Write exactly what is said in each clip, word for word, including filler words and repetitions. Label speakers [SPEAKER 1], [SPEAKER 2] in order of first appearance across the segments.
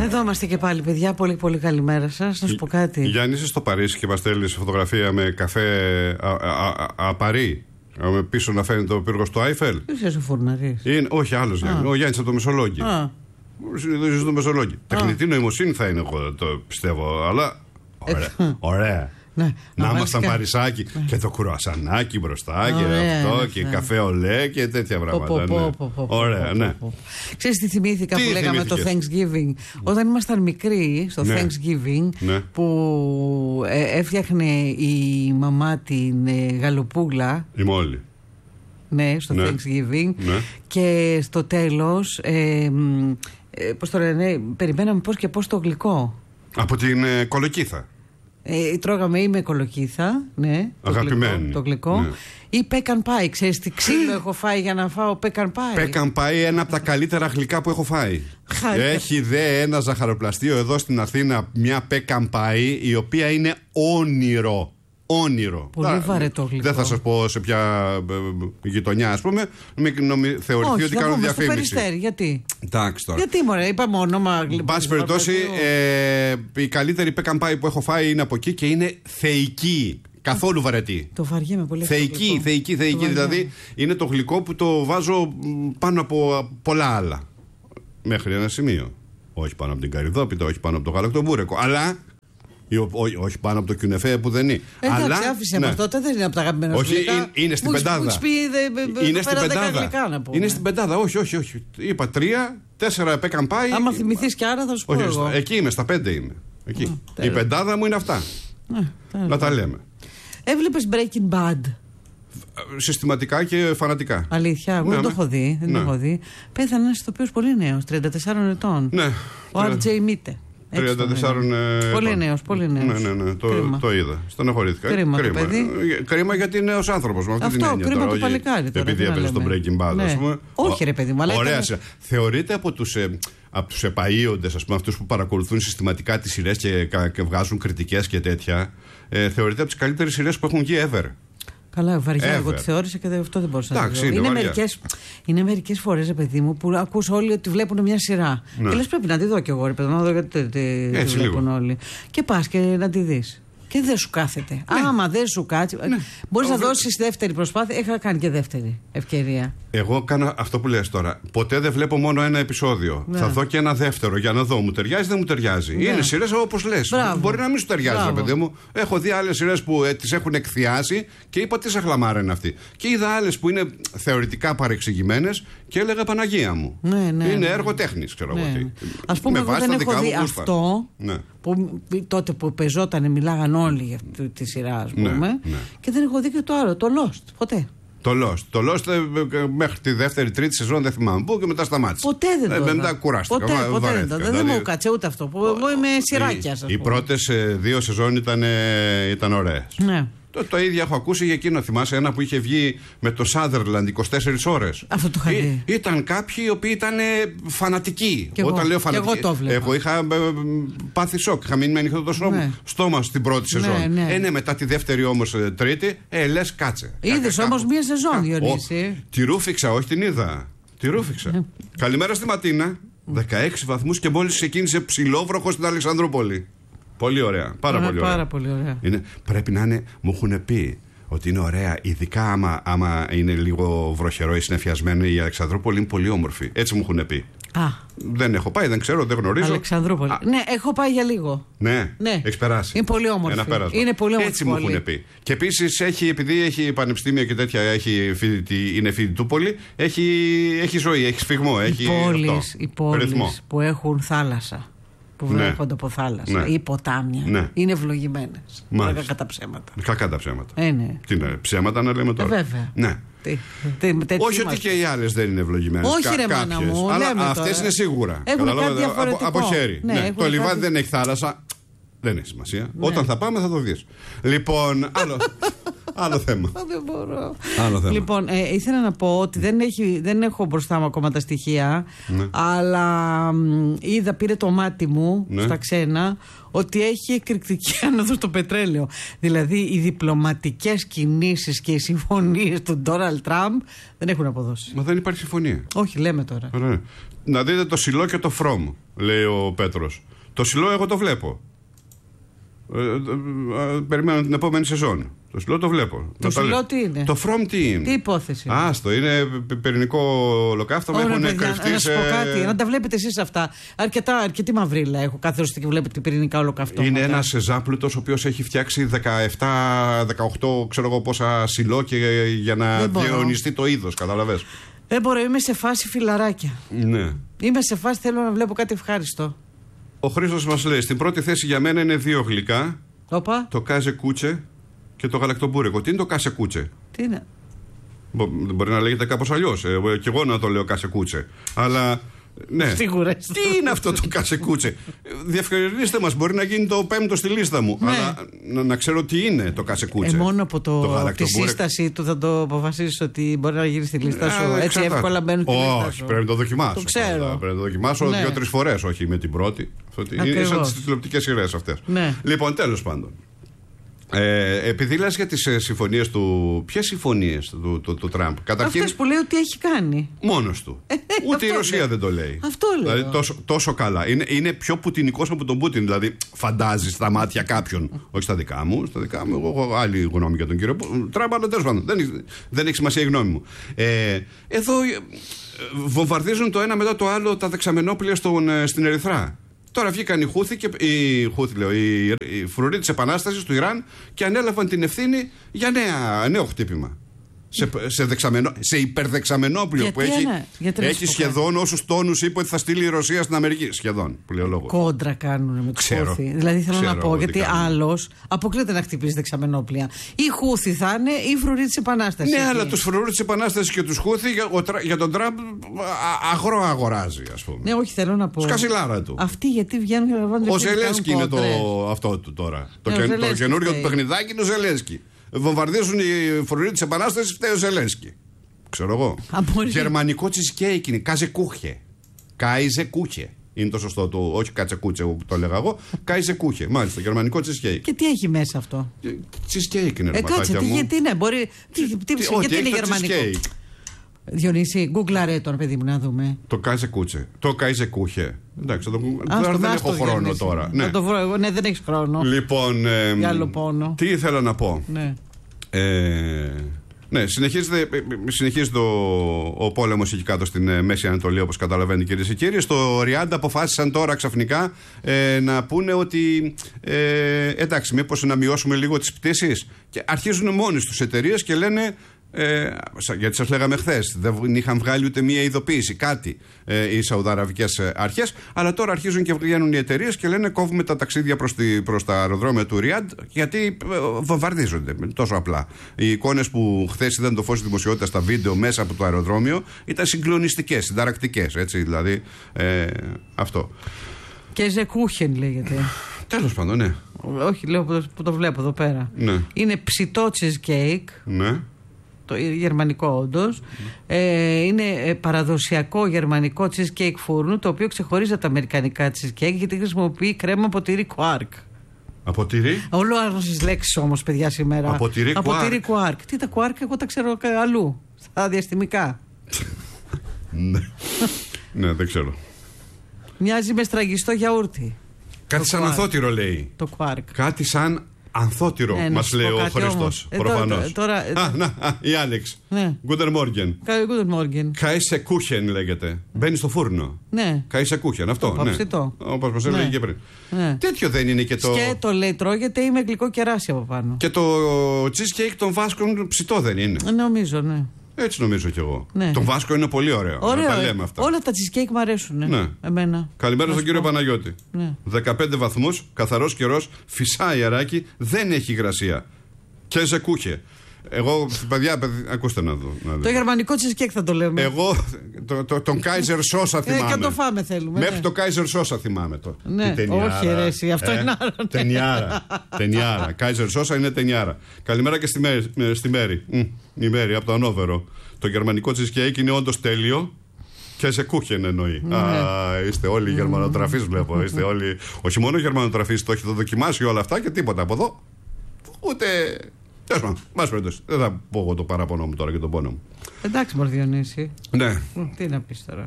[SPEAKER 1] Εδώ είμαστε και πάλι, παιδιά. Πολύ πολύ καλημέρα σας. Να σου πω κάτι.
[SPEAKER 2] Γιάννη, είσαι στο Παρίσι και μας στέλνεις φωτογραφία με καφέ απαρί. Πίσω να φαίνεται το πύργο στο Άιφελ.
[SPEAKER 1] Είσαι ο φουρναρής.
[SPEAKER 2] Είναι, όχι, άλλος Γιάννη. Ο Γιάννης από το Μεσολόγγι. Συνειδητοποιείς στο Μεσολόγγι. Τεχνητή νοημοσύνη θα είναι, εγώ το πιστεύω. Αλλά. Ωραία. Ωραία.
[SPEAKER 1] Ναι,
[SPEAKER 2] να ήμασταν Παρισάκι, ναι. Και το κουρασανάκι μπροστά και ωραία, αυτό και ναι. Καφέ ολέ και τέτοια πράγματα. Πω, πω, πω, πω,
[SPEAKER 1] ωραία, πω, ναι. Πω. Ξέρεις τι θυμήθηκα τι που λέγαμε το Thanksgiving. Όταν ήμασταν μικροί στο ναι. Thanksgiving, ναι. Που ε, έφτιαχνε η μαμά την ε, γαλοπούλα.
[SPEAKER 2] Η Μόλι.
[SPEAKER 1] Ναι, στο ναι. Thanksgiving. Ναι. Και στο τέλος, ε, ε, πώς το λένε, περιμέναμε πώς και πώς το γλυκό.
[SPEAKER 2] Από την ε, κολοκύθα.
[SPEAKER 1] Ε, τρώγαμε ή με κολοκύθα, ναι,
[SPEAKER 2] αγαπημένη,
[SPEAKER 1] το γλυκό, ναι. Ή πέκαν πάι. Ξέρεις τι ξύλο έχω φάει για να φάω πέκαν πάι.
[SPEAKER 2] Πέκαν πάι, ένα από τα καλύτερα γλυκά που έχω φάει. Έχει δε ένα ζαχαροπλαστείο εδώ στην Αθήνα, μια πέκαν πάι, η οποία είναι όνειρο. Όνειρο.
[SPEAKER 1] Πολύ βαρετό γλυκό.
[SPEAKER 2] Δεν θα σας πω σε ποια γειτονιά, ας πούμε. Μην νομι... θεωρηθεί
[SPEAKER 1] όχι,
[SPEAKER 2] ότι κάνω διαφήμιση.
[SPEAKER 1] Στο Περιστέρι, γιατί.
[SPEAKER 2] Εντάξει τώρα.
[SPEAKER 1] Γιατί μωρέ, είπαμε όνομα.
[SPEAKER 2] Εν πάση περιπτώσει, ε, η καλύτερη πέκαν πάι που έχω φάει είναι από εκεί και είναι θεϊκή. Καθόλου βαρετή.
[SPEAKER 1] Το βαριέμαι πολύ.
[SPEAKER 2] Θεϊκή, θεϊκή, θεϊκή. Δηλαδή είναι το γλυκό που το βάζω πάνω από πολλά άλλα. Μέχρι ένα σημείο. Όχι πάνω από την καρυδόπιτα, όχι πάνω από το γαλακτομπούρεκο. Αλλά. Όχι, όχι πάνω από το κιουνεφέ που δεν είναι.
[SPEAKER 1] Εντάξει, αλλά άφησε ναι. Αυτό, δεν είναι από τα αγαπημένα σου.
[SPEAKER 2] Όχι, είναι, είναι στην πεντάδα. Είναι στην πεντάδα. Είναι στην πεντάδα, όχι, όχι, όχι. Είπα τρία, τέσσερα πέκαν πάι.
[SPEAKER 1] Άμα θυμηθείς κι άρα θα σου πω.
[SPEAKER 2] Όχι,
[SPEAKER 1] εγώ.
[SPEAKER 2] Εκεί είμαι, στα πέντε είμαι. Εκεί. Α, η πεντάδα μου είναι αυτά. Α, να τα λέμε.
[SPEAKER 1] Έβλεπες Breaking Bad?
[SPEAKER 2] Συστηματικά και φανατικά.
[SPEAKER 1] Αλήθεια, εγώ ναι, δεν το έχω δει. Δεν ναι. το έχω δει. Πέθανε ένας ηθοποιός πολύ νέος, τριάντα τεσσάρων ετών.
[SPEAKER 2] Ναι.
[SPEAKER 1] Ο Αρ Τζέι Μίτε.
[SPEAKER 2] τριάντα τέσσερα.
[SPEAKER 1] Πολύ νέος, πολύ νέος.
[SPEAKER 2] Ναι, ναι, ναι, το, το είδα. Στενοχωρήθηκα.
[SPEAKER 1] Κρίμα,
[SPEAKER 2] κρίμα.
[SPEAKER 1] Το παιδί.
[SPEAKER 2] Κρίμα γιατί είναι νέος άνθρωπος. Με αυτή
[SPEAKER 1] αυτό,
[SPEAKER 2] την έννοια,
[SPEAKER 1] κρίμα
[SPEAKER 2] τώρα,
[SPEAKER 1] το παλικάρι. Τώρα,
[SPEAKER 2] επειδή έπαιζε στο Breaking Bad,
[SPEAKER 1] ναι.
[SPEAKER 2] ας πούμε.
[SPEAKER 1] Όχι, ρε παιδί μου, αλλά.
[SPEAKER 2] Ωραία.
[SPEAKER 1] Ήταν...
[SPEAKER 2] Θεωρείται από τους, ε, από τους επαΐοντες, ας πούμε, αυτούς που παρακολουθούν συστηματικά τις σειρές και, και βγάζουν κριτικές και τέτοια. Ε, θεωρείται από τις καλύτερες σειρές που έχουν βγει ever.
[SPEAKER 1] Καλά, βαριά, εγώ τη θεώρησα και αυτό δεν μπορούσα να το
[SPEAKER 2] είναι,
[SPEAKER 1] είναι, μερικές, είναι μερικές φορές, ρε παιδί μου, που ακούς όλοι ότι βλέπουν μια σειρά. Ναι. Και λες πρέπει να τη δω κι εγώ, ρε παιδί μου, να δω γιατί τη βλέπουν όλοι. Και πας και να τη δεις. Και δεν σου κάθεται. Ναι. Άμα δεν σου κάτσει. Ναι. Μπορείς να δώσεις δεύτερη προσπάθεια. Είχα κάνει και δεύτερη ευκαιρία.
[SPEAKER 2] Εγώ κάνω αυτό που λες τώρα. Ποτέ δεν βλέπω μόνο ένα επεισόδιο. Ναι. Θα δω και ένα δεύτερο για να δω. Μου ταιριάζει, δεν μου ταιριάζει. Ναι. Είναι σειρές όπως λες. Μπράβο. Μπορεί να μην σου ταιριάζει, ρε παιδί μου. Έχω δει άλλες σειρές που ε, τις έχουν εκθιάσει και είπα τι σαχλαμάρα είναι αυτή. Και είδα άλλες που είναι θεωρητικά παρεξηγημένες και έλεγα Παναγία μου.
[SPEAKER 1] Ναι, ναι,
[SPEAKER 2] είναι
[SPEAKER 1] ναι.
[SPEAKER 2] έργο τέχνης, ξέρω εγώ τι.
[SPEAKER 1] Ας πούμε, εγώ δεν έχω δει αυτό. Που τότε που πεζότανε μιλάγαν όλοι για αυτή τη σειρά, ας πούμε. Ναι, ναι. Και δεν έχω δει και το άλλο, το Lost. Ποτέ.
[SPEAKER 2] Το Lost. Το Lost μέχρι τη δεύτερη, τρίτη σεζόν δεν θυμάμαι πού και μετά σταμάτησε.
[SPEAKER 1] Ποτέ δεν το
[SPEAKER 2] ε, μετά κουράστηκα.
[SPEAKER 1] Ποτέ,
[SPEAKER 2] βα,
[SPEAKER 1] ποτέ δεν το δηλαδή, δεν μου κάτσε ούτε αυτό. Που εγώ είμαι σειράκια.
[SPEAKER 2] Οι, οι πρώτες δύο σεζόν ήταν, ήταν ωραίες.
[SPEAKER 1] Ναι.
[SPEAKER 2] Το, το ίδιο έχω ακούσει για εκείνο. Θυμάσαι ένα που είχε βγει με το Sutherland είκοσι τέσσερις ώρες.
[SPEAKER 1] Αυτό το είχα δει.
[SPEAKER 2] Ή, ήταν κάποιοι οι οποίοι ήταν φανατικοί.
[SPEAKER 1] Και
[SPEAKER 2] Όταν
[SPEAKER 1] εγώ,
[SPEAKER 2] λέω φανατικοί.
[SPEAKER 1] εγώ το βλέπα.
[SPEAKER 2] Εγώ είχα ε, πάθει σοκ. Είχα μείνει με ανοιχτό το στόμα, ναι. στόμα στην πρώτη
[SPEAKER 1] ναι,
[SPEAKER 2] σεζόν.
[SPEAKER 1] Ναι.
[SPEAKER 2] Ε, ναι, μετά τη δεύτερη όμως τρίτη, ε, λες κάτσε.
[SPEAKER 1] Είδες όμως μία σεζόν, Διονύση.
[SPEAKER 2] Τη ρούφηξα, όχι την είδα. Τη ρούφηξα. Ναι. Καλημέρα στη Ματίνα. δεκαέξι βαθμούς και μόλις ξεκίνησε ψηλόβροχο στην Αλεξανδρούπολη. Πολύ ωραία. Πάρα
[SPEAKER 1] είναι
[SPEAKER 2] πολύ ωραία.
[SPEAKER 1] Πάρα πολύ ωραία.
[SPEAKER 2] Είναι, πρέπει να είναι, μου έχουν πει ότι είναι ωραία, ειδικά άμα, άμα είναι λίγο βροχερό ή συννεφιασμένο. Η Αλεξανδρούπολη είναι πολύ όμορφη. Έτσι μου έχουν πει.
[SPEAKER 1] Α.
[SPEAKER 2] Δεν έχω πάει, δεν ξέρω, δεν γνωρίζω.
[SPEAKER 1] Αλεξανδρούπολη. Α. Ναι, έχω πάει για λίγο.
[SPEAKER 2] Ναι,
[SPEAKER 1] ναι.
[SPEAKER 2] Έχεις περάσει.
[SPEAKER 1] Είναι πολύ όμορφη.
[SPEAKER 2] Ένα πέρασμα.
[SPEAKER 1] Είναι πολύ όμορφη.
[SPEAKER 2] Έτσι μου έχουν πει. Και επίσης έχει, επειδή έχει πανεπιστήμια και τέτοια, έχει φοιτητή, είναι φοιτητούπολη, έχει, έχει ζωή, έχει σφιγμό. Έχει
[SPEAKER 1] οι πόλεις, οι πόλεις που έχουν θάλασσα. Που βρέχονται ναι. από θάλασσα ναι. ή ποτάμια ναι. είναι ευλογημένες. Κακά τα ψέματα.
[SPEAKER 2] Κακά τα ψέματα.
[SPEAKER 1] Ε, ναι.
[SPEAKER 2] Τι είναι, ψέματα να λέμε τώρα.
[SPEAKER 1] Ε, βέβαια.
[SPEAKER 2] Ναι.
[SPEAKER 1] Τι, τι, τι,
[SPEAKER 2] όχι ότι και οι άλλες δεν είναι ευλογημένες.
[SPEAKER 1] Όχι, Κα, ρε μάνα μου.
[SPEAKER 2] Αλλά αυτές είναι σίγουρα.
[SPEAKER 1] Έχουν κάτι διαφορετικό.
[SPEAKER 2] Από, από χέρι.
[SPEAKER 1] Ναι,
[SPEAKER 2] ναι. Το λιβάδι
[SPEAKER 1] κάτι...
[SPEAKER 2] δεν έχει θάλασσα. Δεν έχει σημασία. Ναι. Όταν θα πάμε θα το δεις. Λοιπόν, άλλο, άλλο θέμα.
[SPEAKER 1] Δεν μπορώ.
[SPEAKER 2] Άλλο θέμα.
[SPEAKER 1] Λοιπόν, ε, ήθελα να πω ότι δεν, έχει, δεν έχω μπροστά μου ακόμα τα στοιχεία, ναι. αλλά μ, είδα, πήρε το μάτι μου ναι. στα ξένα, ότι έχει εκρηκτική άνοδο στο πετρέλαιο. Δηλαδή, οι διπλωματικές κινήσεις και οι συμφωνίες του Ντόναλντ Τραμπ δεν έχουν αποδώσει.
[SPEAKER 2] Μα δεν υπάρχει συμφωνία.
[SPEAKER 1] Όχι, λέμε τώρα.
[SPEAKER 2] Ωραία. να δείτε το Σιλό και το From, λέει ο Πέτρος. Το Σιλό εγώ το βλέπω. Ε, ε, ε, περιμένω την επόμενη σεζόν. Το Σιλό το βλέπω.
[SPEAKER 1] Το Σιλό τι είναι?
[SPEAKER 2] Το From τι είναι?
[SPEAKER 1] Τι υπόθεση?
[SPEAKER 2] Άστο, είναι πυρηνικό ολοκαύτωμα. Έχουν κρυφτεί.
[SPEAKER 1] Να σου πω κάτι, να τα βλέπετε εσείς αυτά. Αρκετά, αρκετή μαυρίλα έχω κάθε και βλέπετε πυρηνικά ολοκαύτωμα.
[SPEAKER 2] Είναι ένας ζάπλουτος ο οποίος έχει φτιάξει δεκαεπτά δεκαοκτώ ξέρω εγώ πόσα Σιλό και για να διαιωνιστεί το είδος, καταλαβες.
[SPEAKER 1] Δεν μπορώ, είμαι σε φάση φιλαράκια.
[SPEAKER 2] Ναι.
[SPEAKER 1] Είμαι σε φάση, θέλω να βλέπω κάτι ευχάριστο.
[SPEAKER 2] Ο Χρήστος μας λέει: στην πρώτη θέση για μένα είναι δύο γλυκά.
[SPEAKER 1] Οπα.
[SPEAKER 2] Το κάζε κούτσε και το γαλακτομπούρεκο. Τι είναι το κάσε κούτσε?
[SPEAKER 1] Τι είναι?
[SPEAKER 2] Μπο, μπορεί να λέγεται κάπως αλλιώς. Ε, και εγώ να το λέω κάσε κούτσε. Αλλά. Ναι.
[SPEAKER 1] Σίγουρα.
[SPEAKER 2] Τι είναι αυτό το κάσε κούτσε? Διευκρινίστε μας, μπορεί να γίνει το πέμπτο στη λίστα μου. Ναι. Αλλά να, να ξέρω τι είναι το κάσε κούτσε.
[SPEAKER 1] Ε, μόνο από το, το τη σύσταση του θα το αποφασίσεις ότι μπορεί να γίνει στη λίστα σου. Ε, έτσι εύκολα μπαίνουν στη λίστα σου.
[SPEAKER 2] Όχι, πρέπει να το δοκιμάσω.
[SPEAKER 1] Το ξέρω.
[SPEAKER 2] Πρέπει να το δοκιμάσω ναι. δύο-τρεις φορές, όχι με την πρώτη. Είναι σαν τις τηλεοπτικές σειρές αυτές.
[SPEAKER 1] Ναι.
[SPEAKER 2] Λοιπόν, τέλος πάντων. Ε, επειδή λες για τις ε, συμφωνίες του. Ποιες συμφωνίες του, του, του Τραμπ?
[SPEAKER 1] Καταρχήν. Αυτές που λέει ότι έχει κάνει.
[SPEAKER 2] Μόνος του. Ε, Ούτε η Ρωσία λέει. Δεν το λέει.
[SPEAKER 1] Αυτό λέει.
[SPEAKER 2] Δηλαδή τόσο, τόσο καλά. Είναι, είναι πιο πουτινικός από τον Πούτιν. Δηλαδή φαντάζει στα μάτια κάποιον. Όχι στα δικά μου. Στα δικά μου. Εγώ έχω άλλη γνώμη για τον κύριο Τραμπ. Αλλά τέλος πάντων. Δεν, δεν έχει σημασία η γνώμη μου. Ε, εδώ ε, βομβαρδίζουν το ένα μετά το άλλο τα δεξαμενόπλια στον, ε, στην Ερυθρά. Τώρα βγήκαν οι Χούθη, και, οι, Χούθη λέω, οι, οι φρουροί της Επανάστασης του Ιράν και ανέλαβαν την ευθύνη για νέα, νέο χτύπημα. Σε, σε, δεξαμενό, σε υπερδεξαμενόπλιο γιατί, που έχει, ναι, έχει σχεδόν όσους τόνους είπε ότι θα στείλει η Ρωσία στην Αμερική. Σχεδόν, που λέει ο λόγος.
[SPEAKER 1] Κόντρα κάνουν με τους Χούθη. Δηλαδή θέλω να πω, γιατί άλλος αποκλείεται να χτυπήσει δεξαμενόπλια. Ή Χούθη θα είναι ή φρουροί της Επανάστασης.
[SPEAKER 2] Ναι, αλλά τους φρουρούς της Επανάστασης και τους Χούθη για, για τον Τραμπ αγρό αγοράζει, ας πούμε.
[SPEAKER 1] Ναι, όχι, θέλω να πω.
[SPEAKER 2] Σκασιλάρα του.
[SPEAKER 1] Αυτοί γιατί βγαίνουν και λαμβάνουν.
[SPEAKER 2] Ο Ζελένσκι είναι το, αυτό του τώρα. Το, ναι, το καινούριο του παιχνιδάκι είναι ο Ζελένσκι. Βομβαρδίζουν οι φρουροί της Επανάστασης, φταίει ο Ζελένσκι. Ξέρω εγώ.
[SPEAKER 1] Απολύ.
[SPEAKER 2] Γερμανικό τσισκέικ είναι. Κάζε κούχε. Κάιζε κούχε. Είναι το σωστό του. Όχι κάτσε κούτσε που το έλεγα εγώ. Κάιζε κούχε. Μάλιστα. Γερμανικό τσισκέικ.
[SPEAKER 1] Και τι έχει μέσα αυτό?
[SPEAKER 2] Τσισκέικ είναι.
[SPEAKER 1] Ε, κάτσε. Τι, γιατί ναι, μπορεί. Τι, τι, τι, τι, γιατί είναι γερμανικό? Διονύση, γκουγκλαρέ τον παιδί μου να δούμε.
[SPEAKER 2] Το κάιζε κούτσε. Το κάιζε κούχε. Εντάξει, το... τώρα δεν έχω χρόνο Διονύση. Τώρα. Ναι.
[SPEAKER 1] Να το βρω εγώ, ναι, δεν έχει χρόνο.
[SPEAKER 2] Λοιπόν. Ε,
[SPEAKER 1] για άλλο πόνο.
[SPEAKER 2] Τι ήθελα να πω.
[SPEAKER 1] Ναι.
[SPEAKER 2] Ε, ναι, συνεχίζεται, συνεχίζεται ο, ο πόλεμος εκεί κάτω στην ε, Μέση Ανατολή, όπως καταλαβαίνετε κυρίες και κύριοι. Στο Ριάντα αποφάσισαν τώρα ξαφνικά ε, να πούνε ότι ε, εντάξει, μήπως να μειώσουμε λίγο τις πτήσεις. Και αρχίζουν μόνοι τους εταιρείες και λένε. Ε, γιατί σας λέγαμε χθες, δεν είχαν βγάλει ούτε μία ειδοποίηση, κάτι ε, οι Σαουδαραβικές αρχές. Αλλά τώρα αρχίζουν και βγαίνουν οι εταιρείες και λένε κόβουμε τα ταξίδια προς, τη, προς τα αεροδρόμια του Ριάντ, γιατί ε, βομβαρδίζονται τόσο απλά. Οι εικόνες που χθες είδαν το φως της δημοσιότητας στα βίντεο μέσα από το αεροδρόμιο ήταν συγκλονιστικές, συνταρακτικές. Έτσι, δηλαδή ε, αυτό.
[SPEAKER 1] Και Ζεκούχεν λέγεται.
[SPEAKER 2] Τέλος πάντων, ναι.
[SPEAKER 1] Όχι, λέω που το βλέπω εδώ πέρα.
[SPEAKER 2] Ναι.
[SPEAKER 1] Είναι ψητό cheesecake.
[SPEAKER 2] Ναι.
[SPEAKER 1] Το γερμανικό όντως. Mm. Ε, είναι παραδοσιακό γερμανικό cheesecake φούρνου, το οποίο ξεχωρίζει από τα αμερικανικά cheesecake γιατί χρησιμοποιεί κρέμα από τυρί κουάρκ.
[SPEAKER 2] Από τυρί?
[SPEAKER 1] Όλο άρρωσες λέξεις όμως, παιδιά, σήμερα.
[SPEAKER 2] Από τυρί κουάρκ.
[SPEAKER 1] Από τυρί κουάρκ. Τι τα κουάρκ, εγώ τα ξέρω αλλού. Στα διαστημικά.
[SPEAKER 2] Ναι. Ναι, δεν ξέρω.
[SPEAKER 1] Μοιάζει με στραγγιστό γιαούρτι.
[SPEAKER 2] Κάτι σαν ανθότυρο λέει.
[SPEAKER 1] Το κουάρκ.
[SPEAKER 2] Κάτι σαν ανθότυρο, ε, μας λέει ο Χριστός. Ε, προφανώς.
[SPEAKER 1] Τώρα, τώρα,
[SPEAKER 2] Α, να, α, η Άλεξ.
[SPEAKER 1] Ναι.
[SPEAKER 2] Guten Morgen.
[SPEAKER 1] Guten Morgen.
[SPEAKER 2] Κάισε κούχεν λέγεται. Μπαίνει στο φούρνο.
[SPEAKER 1] Ναι.
[SPEAKER 2] Κάισε κούχεν, αυτό.
[SPEAKER 1] Το
[SPEAKER 2] ναι.
[SPEAKER 1] Όπως
[SPEAKER 2] μας έλεγε και πριν.
[SPEAKER 1] Ναι.
[SPEAKER 2] Τέτοιο δεν είναι και το.
[SPEAKER 1] Και το λέει τρώγεται ή με γλυκό κεράσι από πάνω.
[SPEAKER 2] Και το cheesecake των Βάσκων ψητό δεν είναι?
[SPEAKER 1] Νομίζω, ναι.
[SPEAKER 2] Έτσι νομίζω κι εγώ.
[SPEAKER 1] Ναι.
[SPEAKER 2] Το Βάσκο είναι πολύ ωραίο.
[SPEAKER 1] Ωραίο.
[SPEAKER 2] Να τα λέμε αυτά.
[SPEAKER 1] Όλα τα cheesecake μου αρέσουν. Ναι. Ναι. Εμένα.
[SPEAKER 2] Καλημέρα στον κύριο Παναγιώτη.
[SPEAKER 1] Ναι.
[SPEAKER 2] δεκαπέντε βαθμούς, καθαρός καιρός, φυσάει αεράκι, δεν έχει υγρασία. Και σε κούχε. Εγώ, παιδιά, παιδιά, ακούστε να δω. Να
[SPEAKER 1] το γερμανικό cheesecake θα το λέμε.
[SPEAKER 2] Εγώ το, το, τον Kaiser Sosa θυμάμαι.
[SPEAKER 1] Ε, και το φάμε θέλουμε.
[SPEAKER 2] Μέχρι
[SPEAKER 1] ναι.
[SPEAKER 2] το Kaiser Sosa θυμάμαι το.
[SPEAKER 1] Ναι, όχι ρε εσύ, αυτό ε, είναι άλλο. Ναι.
[SPEAKER 2] Τενιάρα. Τενιάρα. Kaiser Sosa είναι τενιάρα. Καλημέρα και στη Μέρη. Στη Μέρη. Mm, η Μέρη από το Ανόβερο. Το γερμανικό cheesecake είναι όντως τέλειο. Και σε κούχεν εννοεί. Mm. Α, είστε όλοι mm. γερμανοτραφείς, βλέπω. Είστε όλοι. Όχι μόνο γερμανοτραφείς, το έχετε δοκιμάσει όλα αυτά και τίποτα από εδώ. Ούτε. Τέλος πάντων, δεν θα πω εγώ το παράπονο μου τώρα και τον πόνο μου.
[SPEAKER 1] Εντάξει, μωρ Διονύση.
[SPEAKER 2] Ναι.
[SPEAKER 1] Τι να πεις τώρα.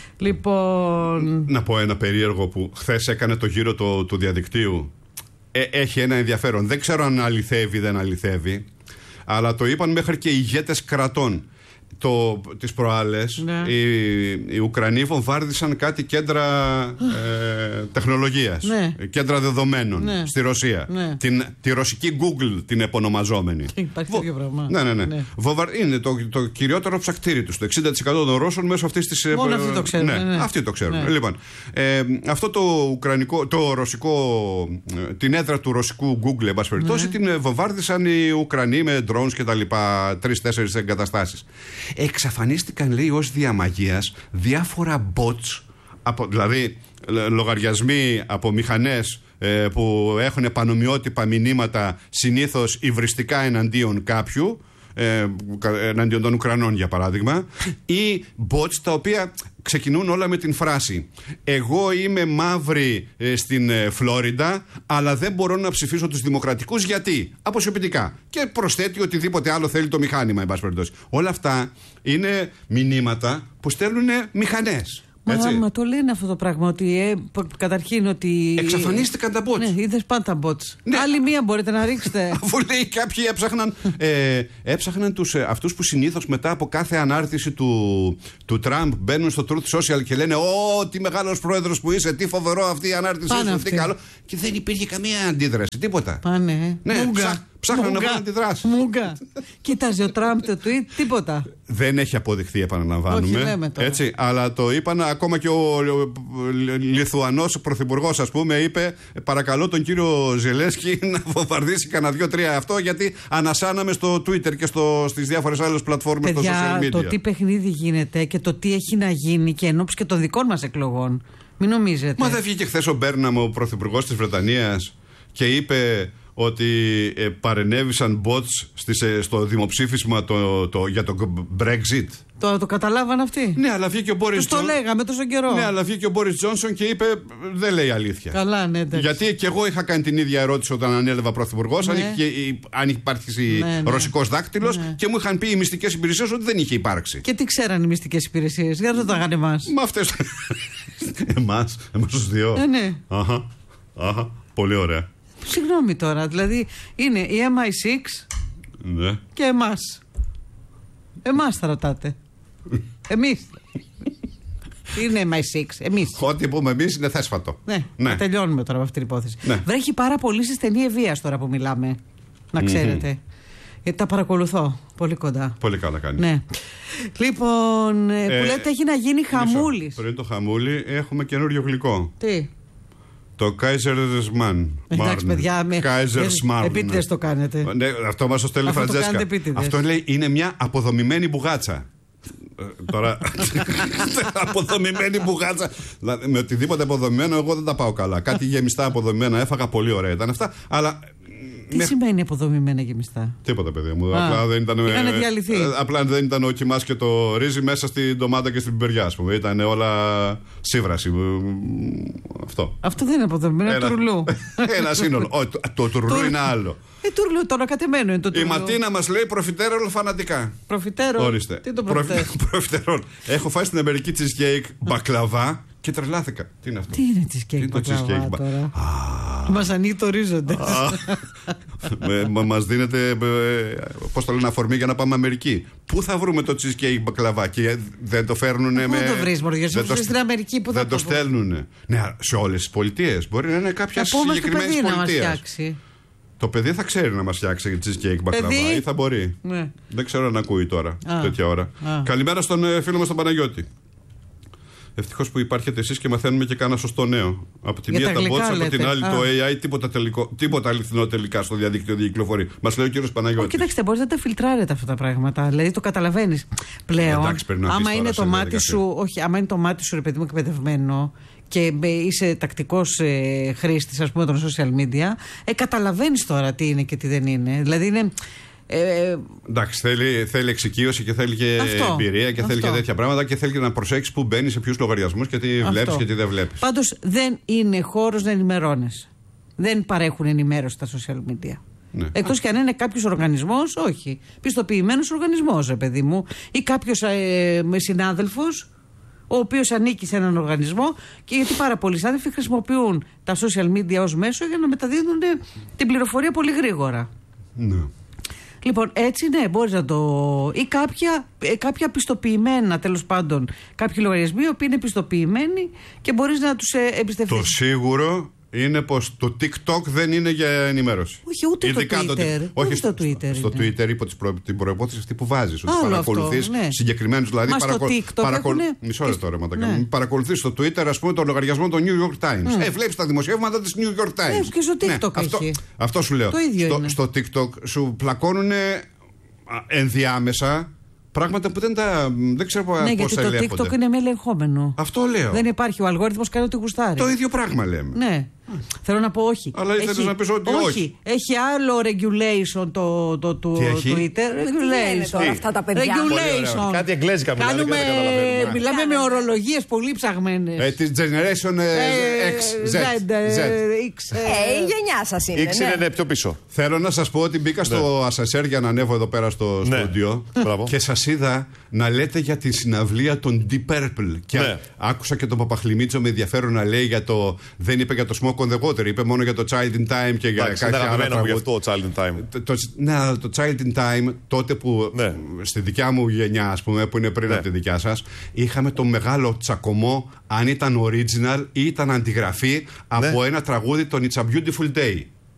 [SPEAKER 1] Λοιπόν.
[SPEAKER 2] Να πω ένα περίεργο που χθες έκανε το γύρο το, του διαδικτύου. Ε, έχει ένα ενδιαφέρον. Δεν ξέρω αν αληθεύει ή δεν αληθεύει. Αλλά το είπαν μέχρι και ηγέτες κρατών. Το, τις προάλλες ναι. οι, οι Ουκρανοί βομβάρδισαν κάτι κέντρα ε, τεχνολογίας, ναι. κέντρα δεδομένων ναι. στη Ρωσία. Ναι. Την, τη ρωσική Google την επωνομαζόμενη.
[SPEAKER 1] Υπάρχει Βο... τέτοιο πράγμα.
[SPEAKER 2] Ναι, ναι, ναι. ναι. Βοβαρ... Είναι το, το κυριότερο ψακτήρι τους. Το εξήντα τοις εκατό των Ρώσων μέσω αυτής της.
[SPEAKER 1] Μόνο αυτοί το ξέρουν.
[SPEAKER 2] Ναι,
[SPEAKER 1] ναι.
[SPEAKER 2] αυτοί το ξέρουν.
[SPEAKER 1] Ναι.
[SPEAKER 2] Λοιπόν, ε, αυτό το, ουκρανικό, το ρωσικό, την έδρα του ρωσικού Google, εν πάση περιπτώσει, ναι. την βομβάρδισαν οι Ουκρανοί με drones και τα λοιπά, τρεις-τέσσερις εγκαταστάσεις. Εξαφανίστηκαν, λέει, ως διαμαγείας διάφορα bots, από, δηλαδή λογαριασμοί από μηχανές ε, που έχουν επανομοιότυπα μηνύματα, συνήθως υβριστικά εναντίον κάποιου, ε, εναντίον των Ουκρανών για παράδειγμα, ή bots τα οποία ξεκινούν όλα με την φράση «Εγώ είμαι μαύρη ε, στην ε, Φλόριντα, αλλά δεν μπορώ να ψηφίσω τους δημοκρατικούς γιατί» αποσιοποιητικά. Και προσθέτει οτιδήποτε άλλο θέλει το μηχάνημα, εν πάση περιπτώσει. Όλα αυτά είναι μηνύματα που στέλνουν μηχανές.
[SPEAKER 1] Μα, μα το λένε αυτό το πράγμα, ότι ε, καταρχήν ότι.
[SPEAKER 2] Εξαφανίστηκαν τα bots.
[SPEAKER 1] Ναι, είδες πάντα τα bots. Ναι. Άλλη μία μπορείτε να ρίξετε.
[SPEAKER 2] Αφού λέει κάποιοι έψαχναν, ε, έψαχναν τους, ε, αυτούς που συνήθως μετά από κάθε ανάρτηση του, του Τραμπ μπαίνουν στο Truth Social και λένε «Ω, τι μεγάλος πρόεδρος που είσαι, τι φοβερό αυτή η ανάρτηση σου, τι καλό». Και δεν υπήρχε καμία αντίδραση, τίποτα.
[SPEAKER 1] Πάνε.
[SPEAKER 2] Ναι, ψάχ, ψάχναν να βρουν αντιδράσει.
[SPEAKER 1] Μούγκα. Κοίταζε ο Τραμπ το tweet, τίποτα.
[SPEAKER 2] Δεν έχει αποδειχθεί, επαναλαμβάνουμε. Έτσι, αλλά το είπαν ακόμα και ο Λιθουανός πρωθυπουργός, ας πούμε, είπε παρακαλώ τον κύριο Ζελένσκι να βομβαρδίσει κανένα δυο-τρία αυτό, γιατί ανασάναμε στο Twitter και στο, στις διάφορες άλλες πλατφόρμες στο social media.
[SPEAKER 1] Το τι παιχνίδι γίνεται και το τι έχει να γίνει και ενόψει και των δικών μας εκλογών. Μην νομίζετε.
[SPEAKER 2] Μα δεν βγήκε χθες ο Μπέρναμ, ο πρωθυπουργός της Βρετανίας, και είπε ότι ε, παρενέβησαν bots στις, ε, στο δημοψήφισμα το, το, για το Brexit.
[SPEAKER 1] Το, το καταλάβαν αυτοί.
[SPEAKER 2] Ναι, αλλά βγήκε ο Μπόρις
[SPEAKER 1] Τζόνσον. Το λέγαμε τόσο καιρό.
[SPEAKER 2] Ναι, αλλά βγήκε ο Μπόρις Τζόνσον και είπε δεν λέει αλήθεια.
[SPEAKER 1] Καλά, ναι, εντάξει.
[SPEAKER 2] Γιατί και εγώ είχα κάνει την ίδια ερώτηση όταν ανέλαβα πρωθυπουργός, ναι. αν, αν υπάρχει ναι, ναι. ρωσικός δάκτυλος, ναι. και μου είχαν πει οι μυστικές υπηρεσίες ότι δεν είχε υπάρξει.
[SPEAKER 1] Και τι ξέραν οι μυστικές υπηρεσίες, για να το τάγανε εμάς.
[SPEAKER 2] Μα αυτές. εμάς, εμάς τους δύο.
[SPEAKER 1] Ε, ναι.
[SPEAKER 2] Αχα, αχα, πολύ ωραία.
[SPEAKER 1] Συγγνώμη τώρα, δηλαδή είναι η εμ άι εξ
[SPEAKER 2] ναι.
[SPEAKER 1] και εμάς. Εμάς θα ρωτάτε. Εμείς. Είναι εμ άι εξ, εμείς.
[SPEAKER 2] Ό,τι πούμε εμείς είναι θέσφατο.
[SPEAKER 1] Ναι, ναι. Τελειώνουμε τώρα με αυτή την υπόθεση. Ναι. Βρέχει πάρα πολύ στη στενή Ευβοίας τώρα που μιλάμε. Να ξέρετε. Mm-hmm. Γιατί τα παρακολουθώ πολύ κοντά.
[SPEAKER 2] Πολύ καλά κάνει.
[SPEAKER 1] Ναι. Λοιπόν, ε, που λέτε έχει να γίνει χαμούλης.
[SPEAKER 2] Πριν το χαμούλι έχουμε καινούριο γλυκό.
[SPEAKER 1] Τι?
[SPEAKER 2] Το Kaiserschmarrn.
[SPEAKER 1] Εντάξει, παιδιά, με επίτηδες το κάνετε.
[SPEAKER 2] Ναι, αυτό μας το στέλνει η Φραντζέσκα. Αυτό λέει είναι μια αποδομημένη μπουγάτσα. Τώρα. Αποδομημένη μπουγάτσα. Με οτιδήποτε αποδομημένο, εγώ δεν τα πάω καλά. Κάτι γεμιστά αποδομημένα έφαγα, πολύ ωραία ήταν αυτά. Αλλά.
[SPEAKER 1] Τι με... σημαίνει αποδομημένα γεμιστά?
[SPEAKER 2] Τίποτα, παιδιά μου. Α, απλά, δεν ήταν, ε, απλά δεν ήταν ο κιμάς και το ρύζι μέσα στην ντομάτα και στην πιπεριά, ας πούμε. Ήταν όλα σύβραση. Αυτό.
[SPEAKER 1] Αυτό δεν είναι αποδομημένο, είναι τουρλού.
[SPEAKER 2] Ένα σύνολο. Ο, το το τουρλού είναι άλλο.
[SPEAKER 1] Ε, τουρλού, το ανακατεμένο είναι το τουρλού.
[SPEAKER 2] Η Ματίνα μας λέει προφιτέρολ φανατικά.
[SPEAKER 1] Προφιτέρολ.
[SPEAKER 2] Ορίστε.
[SPEAKER 1] Τι το προφιτέρολ.
[SPEAKER 2] Προφιτέρολ. Έχω φάει στην Αμερική cheesecake μπακλαβά και τρελάθηκα. Τι είναι αυτό?
[SPEAKER 1] Τι είναι cheesecake μπακλαβά τώρα? Μας ανοίγει το ορίζοντα.
[SPEAKER 2] Μας δίνετε, πώς το λένε, αφορμή για να πάμε Αμερική. Πού θα βρούμε το cheesecake μπακλαβά? Και δεν το φέρνουν με.
[SPEAKER 1] Πού το βρεις, Μωριό, στην Αμερική που θα
[SPEAKER 2] δεν το στέλνουν. Ναι, σε όλες τις πολιτείες. Μπορεί να είναι κάποια συγκεκριμένη πολιτεία. Το παιδί θα ξέρει να μας φτιάξει cheesecake μπακλαβά ή θα μπορεί.
[SPEAKER 1] Ναι.
[SPEAKER 2] Δεν ξέρω αν ακούει τώρα, α, τέτοια ώρα. Α. Καλημέρα στον ε, φίλο μας τον Παναγιώτη. Ευτυχώς που υπάρχετε εσείς και μαθαίνουμε και κάνα σωστό νέο. Από τη μία τα bots, από την άλλη α. το έι άι, τίποτα, τελικό, τίποτα αληθινό τελικά στο διαδίκτυο δεν κυκλοφορεί. Μας λέει ο κύριος Παναγιώτης.
[SPEAKER 1] Κοιτάξτε, μπορείτε να τα φιλτράρετε αυτά τα πράγματα. Δηλαδή το καταλαβαίνεις πλέον. Εντάξει, άμα είναι το μάτι σου, όχι, άμα είναι το μάτι σου, ρε παιδί μου, εκπαιδευμένο και είσαι τακτικός ε, χρήστης, ας πούμε, των social media, ε, καταλαβαίνεις τώρα τι είναι και τι δεν είναι. Δηλαδή είναι. Ε,
[SPEAKER 2] Εντάξει, θέλει, θέλει εξοικείωση και θέλει και αυτό, εμπειρία και αυτό. Θέλει και τέτοια πράγματα και θέλει και να προσέξεις που μπαίνει, σε ποιους λογαριασμούς και τι βλέπεις και τι δεν βλέπεις.
[SPEAKER 1] Πάντως δεν είναι χώρος να ενημερώνεις. Δεν παρέχουν ενημέρωση στα social media.
[SPEAKER 2] Ναι.
[SPEAKER 1] Εκτός και αν είναι κάποιος οργανισμός, όχι. Πιστοποιημένος οργανισμός, ρε παιδί μου, ή κάποιος ε, συνάδελφος, ο οποίος ανήκει σε έναν οργανισμό, και γιατί πάρα πολλοί συνάδελφοι χρησιμοποιούν τα social media ως μέσο για να μεταδίδουν την πληροφορία πολύ γρήγορα.
[SPEAKER 2] Ναι.
[SPEAKER 1] Λοιπόν, έτσι ναι, μπορείς να το. Ή κάποια, κάποια πιστοποιημένα, τέλος πάντων, κάποιοι λογαριασμοί, οι οποίοι είναι πιστοποιημένοι και μπορείς να τους εμπιστευτείς.
[SPEAKER 2] Το σίγουρο είναι πως το TikTok δεν είναι για ενημέρωση.
[SPEAKER 1] Όχι, ούτε
[SPEAKER 2] ειδικά
[SPEAKER 1] το Twitter.
[SPEAKER 2] Το, όχι,
[SPEAKER 1] στο, στο Twitter.
[SPEAKER 2] Στο
[SPEAKER 1] είναι.
[SPEAKER 2] Twitter υπό προ, την προϋπόθεση αυτή που βάζεις. Ότι παρακολουθείς
[SPEAKER 1] ναι.
[SPEAKER 2] συγκεκριμένους. Δηλαδή,
[SPEAKER 1] Μα
[SPEAKER 2] παρακολ,
[SPEAKER 1] στο TikTok
[SPEAKER 2] παρακολ,
[SPEAKER 1] έχουνε...
[SPEAKER 2] Μισό λεπτό ρε Ματακά.
[SPEAKER 1] Ναι.
[SPEAKER 2] Παρακολουθείς στο Twitter, ας πούμε, τον λογαριασμό των New York Times. Mm. Ε, βλέπεις τα δημοσιεύματα της New York Times.
[SPEAKER 1] Ε, και στο TikTok
[SPEAKER 2] ναι,
[SPEAKER 1] έχει.
[SPEAKER 2] Αυτό, αυτό σου λέω.
[SPEAKER 1] Το ίδιο
[SPEAKER 2] στο,
[SPEAKER 1] είναι.
[SPEAKER 2] στο TikTok σου πλακώνουν ενδιάμεσα πράγματα που δεν, τα, δεν ξέρω πώς
[SPEAKER 1] ναι,
[SPEAKER 2] πώς ελέγχονται.
[SPEAKER 1] Ναι, γιατί το TikTok είναι με ελεγχόμενο.
[SPEAKER 2] Αυτό λέω.
[SPEAKER 1] Δεν υπάρχει. Ο αλγόριθμος κάνει ό,τι γουστάρει.
[SPEAKER 2] Το ίδιο πράγμα λέμε.
[SPEAKER 1] Ναι. Θέλω να πω όχι.
[SPEAKER 2] Αλλά ήθελες να πεις ότι όχι.
[SPEAKER 1] όχι. Έχει άλλο regulation το, το, το Twitter.
[SPEAKER 3] Regulation. Τώρα αυτά τα παιδιά.
[SPEAKER 1] Regulation.
[SPEAKER 4] Κάτι εγγλέζικα μιλάμε.
[SPEAKER 1] Κάνουμε, μιλάμε με ορολογίες πολύ ψαγμένες.
[SPEAKER 2] Ε, της Generation ε, X, Z.
[SPEAKER 1] Z.
[SPEAKER 3] X. Ε, η γενιά σας είναι.
[SPEAKER 4] X είναι πιο πίσω.
[SPEAKER 2] Θέλω να σας πω ότι μπήκα στο ασανσέρ για να ανέβω εδώ πέρα στο στούντιο και σας είδα να λέτε για τη συναυλία των Deep Purple. Και άκουσα και τον Παπαχλημίτσο με ενδιαφέρον να λέει για το. Δεν είπε για το Smoke on the Water, είπε μόνο για το Child in Time και για κάποια άλλα πράγματα.
[SPEAKER 4] Γι' αυτό το Child in Time.
[SPEAKER 2] Το, το, ναι, το Child in Time, τότε που
[SPEAKER 4] ναι.
[SPEAKER 2] στη δικιά μου γενιά, ας πούμε, που είναι πριν ναι. από τη δικιά σας, είχαμε το μεγάλο τσακωμό αν ήταν original ή ήταν αντιγραφή ναι. από ένα τραγούδι, το It's a Beautiful Day.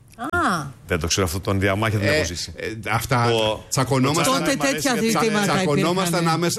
[SPEAKER 3] Α.
[SPEAKER 4] Δεν το ξέρω αυτό, τον διαμάχη δεν
[SPEAKER 2] ε,
[SPEAKER 4] έχω ζήσει.
[SPEAKER 2] Ε, αυτά. Το, τσακωνόμασταν.
[SPEAKER 1] Τότε τέτοια ζητήματα.
[SPEAKER 2] Τσακωνόμασταν άμεσα.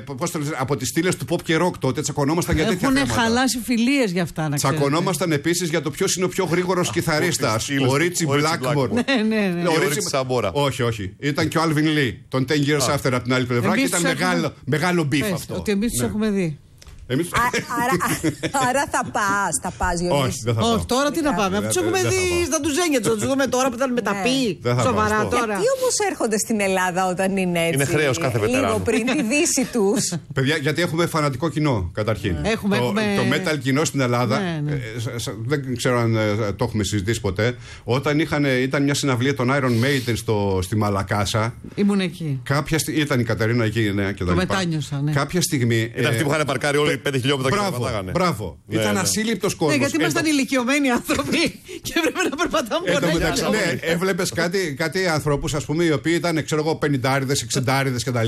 [SPEAKER 2] Από τις στήλες του pop και rock τότε τσακωνόμασταν για τέτοια θέματα.
[SPEAKER 1] Έχουν χαλάσει φιλίες για αυτά, να ξέρετε.
[SPEAKER 2] Τσακωνόμασταν επίσης για το ποιος είναι ο πιο γρήγορος κιθαρίστας. Ο Ρίτσι Blackmore.
[SPEAKER 1] Ναι, ναι, ναι.
[SPEAKER 4] Ο Ρίτσι Σαμπόρα.
[SPEAKER 2] Όχι, όχι. Ήταν και ο Alvin Lee. Τον ten years after από την άλλη πλευρά. Και ήταν μεγάλο beef αυτό.
[SPEAKER 1] Ότι εμείς τους έχουμε δει.
[SPEAKER 2] Εμείς...
[SPEAKER 3] Α, άρα, άρα θα πας, θα πας Γιώργη.
[SPEAKER 2] Όχι, δεν θα πάω.
[SPEAKER 1] Όχι, τώρα τι να πάμε. Αυτούς έχουμε δει στα ντουζένια τους. Τους δούμε τώρα που ήταν μεταπεί. Σοβαρά τώρα.
[SPEAKER 3] Γιατί όμως έρχονται στην Ελλάδα όταν είναι έτσι?
[SPEAKER 4] Είναι χρέος κάθε βετεράνου.
[SPEAKER 3] Λίγο πριν τη δύση τους.
[SPEAKER 2] Παιδιά, γιατί έχουμε φανατικό κοινό καταρχήν.
[SPEAKER 1] Έχουμε,
[SPEAKER 2] το,
[SPEAKER 1] έχουμε...
[SPEAKER 2] το metal κοινό στην Ελλάδα,
[SPEAKER 1] ναι, ναι.
[SPEAKER 2] Ε, δεν ξέρω αν ε, το έχουμε συζητήσει ποτέ. Όταν είχαν, ήταν μια συναυλία των Iron Maiden στο, στη Μαλακάσα.
[SPEAKER 1] Ήμουν εκεί.
[SPEAKER 2] Κάποια στι... Ήταν η Κατερίνα εκεί, ναι, και
[SPEAKER 1] το μετάνιωσα, ναι.
[SPEAKER 2] Κάποια στιγμή.
[SPEAKER 4] Ήταν ε, αυτοί που είχαν παρκάρει όλοι πέντε χιλιόμετρα και
[SPEAKER 2] Μπράβο, μπράβο. Ναι, ήταν ναι. ασύλληπτος κόσμος.
[SPEAKER 1] Ναι, γιατί ήμασταν ηλικιωμένοι άνθρωποι και έπρεπε να περπατάμε πολλά.
[SPEAKER 2] Ναι, έβλεπες κάτι, κάτι ανθρώπους, ας πούμε, οι οποίοι ήταν, ξέρω εγώ, πενηντάριδες, εξεντάριδες κτλ.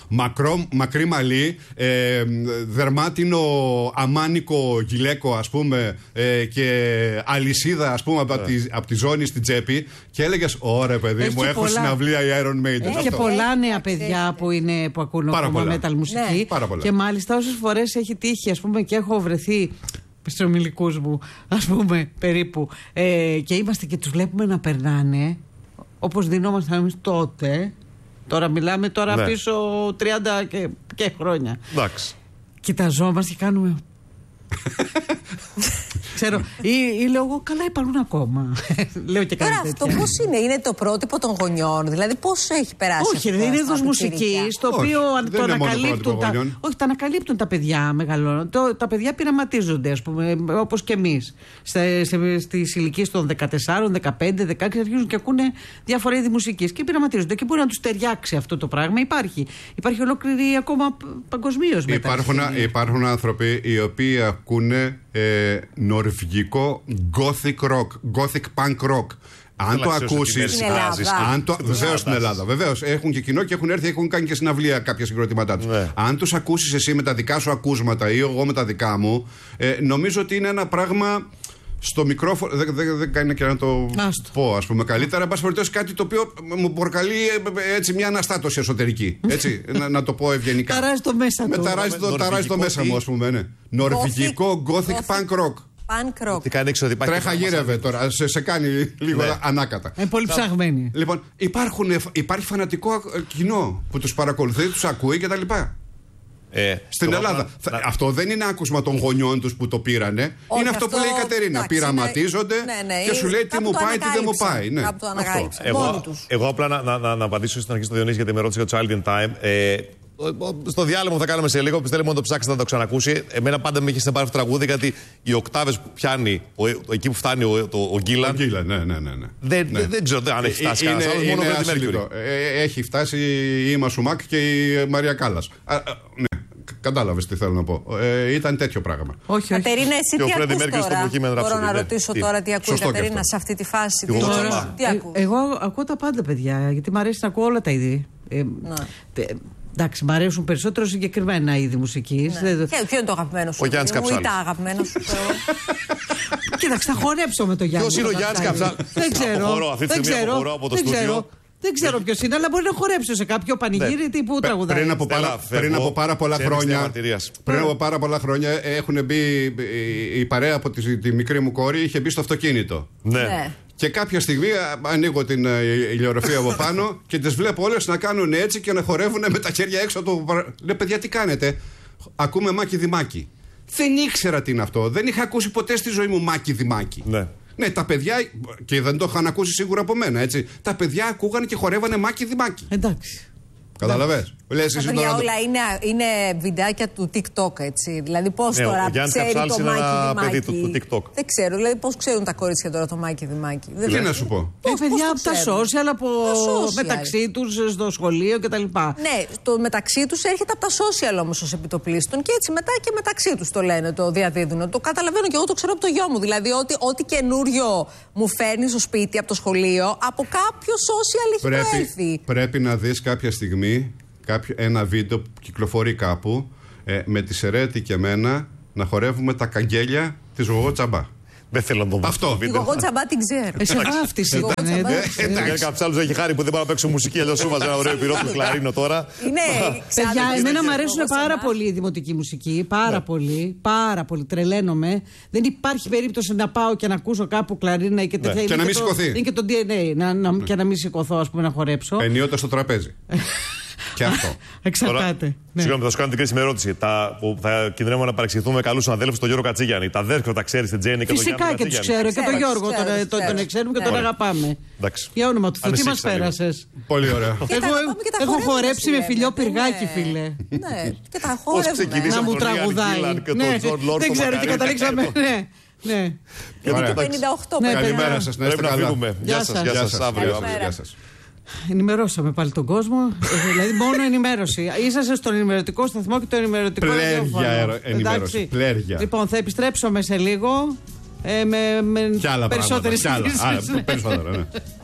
[SPEAKER 2] Μακρύ μαλλί, ε, δερμάτινο αμάνικο γυλαίκο, ας πούμε, ε, και αλυσίδα, ας πούμε, από, yeah. τη, από τη ζώνη στην τσέπη. Και έλεγες, ωραία, παιδί μου, έχω πολλά... συναυλία η Iron Maiden.
[SPEAKER 1] Έχει και πολλά νέα παιδιά που, είναι, που ακούν ακόμα metal μουσική.
[SPEAKER 3] Ναι.
[SPEAKER 1] Και μάλιστα όσες φορές έχει τύχει, ας πούμε, και έχω βρεθεί στους ομιλικούς μου, ας πούμε, περίπου, ε, και είμαστε και τους βλέπουμε να περνάνε όπως δινόμασταν εμείς τότε. Τώρα μιλάμε τώρα ναι. πίσω τριάντα και, και χρόνια.
[SPEAKER 4] Εντάξει.
[SPEAKER 1] Κοιταζόμαστε και κάνουμε ξέρω, ή, ή λέω εγώ, καλά υπάρχουν ακόμα. Λέω και
[SPEAKER 3] τώρα αυτό πώς είναι, είναι το πρότυπο των γονιών, δηλαδή πώς έχει περάσει?
[SPEAKER 1] Όχι, αυτό, είναι είδος μουσικής, το οποίο το ανακαλύπτουν τα, όχι, τα ανακαλύπτουν τα παιδιά μεγαλώνουν. Το, τα παιδιά πειραματίζονται, ας πούμε, όπως και εμείς. Στις ηλικίες των δεκατεσσάρων, δεκαπέντε, δεκαέξι αρχίζουν και ακούνε διάφορα είδη μουσικής και πειραματίζονται και μπορεί να τους ταιριάξει αυτό το πράγμα. Υπάρχει. Υπάρχει ολόκληρη ακόμα παγκοσμίως μετά.
[SPEAKER 2] Υπάρχουν, υπάρχουν άνθρωποι οι οποίοι ακούνε ε, νορβηγικό gothic rock, gothic punk rock. Αν το ακούσεις. Βεβαίως στην Ελλάδα. Βεβαίως. Έχουν και κοινό και έχουν έρθει, έχουν κάνει και συναυλία κάποια συγκροτήματά τους. Ναι. Αν τους ακούσεις εσύ με τα δικά σου ακούσματα ή εγώ με τα δικά μου, ε, νομίζω ότι είναι ένα πράγμα. Στο μικρόφωνο, δεν δε, δε κάνει και να το Άστο. πω, ας πούμε, καλύτερα. Εν πάση περιπτώσει, κάτι το οποίο μου προκαλεί έτσι μια αναστάτωση εσωτερική. Έτσι, να, να το πω ευγενικά.
[SPEAKER 1] Ταράζει το μέσα
[SPEAKER 2] με
[SPEAKER 1] του.
[SPEAKER 2] Ταράζει το, ταράζει το μέσα μου, ας πούμε. Ναι. Νορβηγικό gothic punk rock.
[SPEAKER 3] Punk rock.
[SPEAKER 4] Τι κάνει έξω,
[SPEAKER 2] Τρέχα γύρευε τώρα, σε, σε κάνει λίγο ναι. ανάκατα.
[SPEAKER 1] Είναι πολύ ψαγμένοι.
[SPEAKER 2] Λοιπόν, υπάρχουν, υπάρχει φανατικό κοινό που τους παρακολουθεί, τους ακούει κτλ. Ε, Στην Ελλάδα. Να... Αυτό δεν είναι άκουσμα των γονιών τους που το πήρανε. Όχι, είναι αυτό, αυτό που λέει η Κατερίνα. Εντάξει, πειραματίζονται ναι, ναι, και σου λέει τι μου πάει, τι δεν μου πάει. Ναι.
[SPEAKER 3] Εγώ,
[SPEAKER 4] εγώ απλά να, να, να, να απαντήσω στην αρχή στο Διονύση γιατί με ρώτησε για το Child in Time. Ε, στο διάλειμμα θα κάνουμε σε λίγο. Πιστεύω να το ψάξετε να το ξανακούσει. Εμένα πάντα με είχε σε πάρει αυτό το τραγούδι γιατί οι οκτάβες που πιάνει, ο, εκεί που φτάνει ο, το, ο Γκίλαν.
[SPEAKER 2] Ο Γκίλαν, ναι, ναι, ναι. ναι.
[SPEAKER 4] Δεν,
[SPEAKER 2] ναι.
[SPEAKER 4] δεν, δεν ξέρω αν έχει φτάσει κανένα άλλο. Μόνο ο Φρέντι Μέρκιουρι.
[SPEAKER 2] Έχει φτάσει η Ήμα Σουμάκ και η Μαρία Κάλλας. Ναι. Κατάλαβες τι θέλω να πω. Ε, ήταν τέτοιο πράγμα.
[SPEAKER 1] Όχι,
[SPEAKER 3] Κατερίνα, εσύ τι ακούς τώρα? Μπορώ να ρωτήσω
[SPEAKER 2] τι?
[SPEAKER 3] τώρα τι ακούει η Κατερίνα σε αυτή τη φάση. Τι, τι ακούς?
[SPEAKER 1] Εγώ ακούω τα πάντα, παιδιά, γιατί μου αρέσει να ακούω όλα τα είδη. Ε, εντάξει, μου αρέσουν περισσότερο συγκεκριμένα είδη μουσικής.
[SPEAKER 3] Ναι. Ποιο είναι το αγαπημένο σου?
[SPEAKER 4] Ο Γιάννης Καψάλης.
[SPEAKER 3] Ή τα αγαπημένα σου?
[SPEAKER 1] Κοίταξε, θα χορέψω με το Γιάννη.
[SPEAKER 4] Ποιος είναι ο Γιάννης Καψάλης?
[SPEAKER 1] Δεν ξέρω.
[SPEAKER 4] Δεν ξέρω.
[SPEAKER 1] Δεν ξέρω. Δεν ξέρω ποιο είναι, αλλά μπορεί να χορέψω σε κάποιο πανηγύρι τύπου τραγουδάκι.
[SPEAKER 2] Πριν από πάρα, πριν από πάρα πολλά χρόνια. Πριν από πάρα πολλά χρόνια έχουν μπει. Η παρέα από τη, τη μικρή μου κόρη είχε μπει στο αυτοκίνητο.
[SPEAKER 4] Ναι.
[SPEAKER 2] Και κάποια στιγμή ανοίγω την ηλιογραφία από πάνω και τις βλέπω όλες να κάνουν έτσι και να χορεύουν με τα χέρια έξω από το. Λέω, παιδιά, τι κάνετε? Ακούμε Μάκη Δημάκη. Δεν ήξερα τι είναι αυτό. Δεν είχα ακούσει ποτέ στη ζωή μου Μάκη Δημάκη.
[SPEAKER 4] Ναι.
[SPEAKER 2] Ναι, τα παιδιά, και δεν το είχαν ακούσει σίγουρα από μένα, έτσι. Τα παιδιά ακούγανε και χορεύανε Μάκη Δημάκη.
[SPEAKER 1] Εντάξει.
[SPEAKER 2] Καταλαβες. Λες,
[SPEAKER 3] τα παιδιά όλα είναι, είναι βιντεάκια του TikTok, έτσι. Δηλαδή, πώς
[SPEAKER 4] ναι,
[SPEAKER 3] τώρα ξέρει το Μάκη Δημάκη.
[SPEAKER 4] Παιδί του, του TikTok.
[SPEAKER 3] Δεν ξέρω, δηλαδή, πώς ξέρουν τα κορίτσια τώρα το Μάκη Δημάκη.
[SPEAKER 2] Τι να σου πω.
[SPEAKER 1] Ε, παιδιά από τα social, από μεταξύ τους στο σχολείο κτλ.
[SPEAKER 3] Ναι, το μεταξύ τους έρχεται από τα social όμως ως επιτοπλίστων και έτσι μετά και μεταξύ τους το λένε, το διαδίδουν. Το καταλαβαίνω και εγώ, το ξέρω από το γιο μου. Δηλαδή, ότι ό,τι καινούριο μου φέρνει στο σπίτι από το σχολείο, από κάποιο social έχει
[SPEAKER 2] πρέπει,
[SPEAKER 3] προέλθει.
[SPEAKER 2] Πρέπει να δεις κάποια στιγμή κάποιο, ένα βίντεο που κυκλοφορεί κάπου ε, με τη Σερέτη και εμένα να χορεύουμε τα καγγέλια της Γογό Τσαμπά.
[SPEAKER 4] Δεν θέλω να το δω.
[SPEAKER 2] Αυτό.
[SPEAKER 3] Η Γογό Τσαμπά την ξέρω.
[SPEAKER 1] Εσύ βάφτιση ήταν.
[SPEAKER 4] Εντάξει. Κάποιος άλλος έχει χάρη που δεν πάω να παίξω μουσική, αλλιώς σου βάζω ένα ωραίο επιρρό του κλαρίνο τώρα.
[SPEAKER 1] Παιδιά, εμένα μου αρέσουν πάρα πολύ η δημοτική μουσική. Πάρα πολύ. Πάρα πολύ. Τρελαίνομαι. Δεν υπάρχει περίπτωση να πάω και να ακούσω κάπου κλαρίνα και τέτοια.
[SPEAKER 2] Και να μην σηκωθεί.
[SPEAKER 1] Είναι και το ντι εν έι. Και να μην σηκωθώ, α πούμε, να χορέψω.
[SPEAKER 2] Ενίοτε στο τραπέζι. Και αυτό.
[SPEAKER 1] Εξαρτάται. Ναι.
[SPEAKER 4] Συγγνώμη, θα σου κάνω την κρίσιμη ερώτηση. Τα, που θα κινδυνεύουμε να παρεξηγηθούμε με καλούς συναδέλφους, τον Γιώργο Κατσίγιαννη. Τα αδέρφια τα ξέρει, την Τζέννη και τον Γιάννη.
[SPEAKER 1] Φυσικά και τους ξέρω και τον Γιώργο τον ξέρουμε και τον αγαπάμε. Για όνομα του Θεού, τι μας πέρασες?
[SPEAKER 2] Πολύ ωραία.
[SPEAKER 1] Έχω χορέψει με φιλιό πυργάκι, φίλε.
[SPEAKER 3] Ναι, και τα χόρευε.
[SPEAKER 1] Να μου τραγουδάει. Δεν ξέρω τι καταλήξαμε. Ναι.
[SPEAKER 3] πενήντα οκτώ.
[SPEAKER 2] Καλημέρα σας, να είστε καλά.
[SPEAKER 4] Γεια σας, γεια σας, αύριο.
[SPEAKER 1] Ενημερώσαμε πάλι τον κόσμο. Δηλαδή, μόνο ενημέρωση. Είσαστε στον ενημερωτικό σταθμό και το ενημερωτικό
[SPEAKER 2] ραδιόφωνο. Ενημέρωση. Πλέρια.
[SPEAKER 1] Λοιπόν, θα επιστρέψουμε σε λίγο ε, με, με περισσότερες ειδήσεις.
[SPEAKER 2] Περισσότερα, ναι.